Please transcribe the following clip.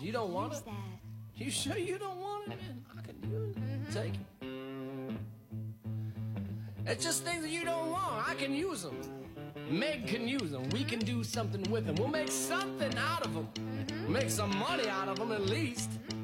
You don't want Where's it? that? You sure you don't want it? I can use it. Take it. It's just things that you don't want. I can use them. Meg can use them. We can do something with them. We'll make something out of them. Make some money out of them at least.